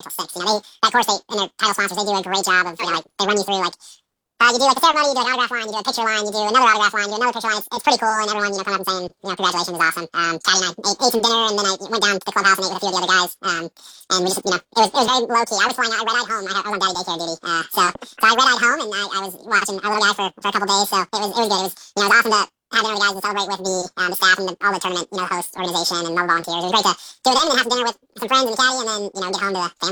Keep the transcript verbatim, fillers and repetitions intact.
until six. You know, they that course they and their title sponsors they do a great job of you know like they run you through like. Uh, you do like a ceremony, you do like an autograph line, you do a picture line, you do another autograph line, you do another picture line. It's, it's pretty cool, and everyone, you know, come up and saying, you know, congratulations is awesome. Um, Patty and I ate, ate some dinner, and then I went down to the clubhouse and ate with a few of the other guys. Um, and we just, you know, it was it was very low key. I was flying, I red-eyed home. I, had, I was on daddy daycare duty, uh, so so I red-eyed home, and I, I was watching our little guy for, for a couple days. So it was it was good. It was you know it was awesome to have dinner with the guys and celebrate with the um, the staff and the, all the tournament, you know, host organization and all the volunteers. It was great to do it then and then have dinner with some friends and the caddy, and then you know get home to the family.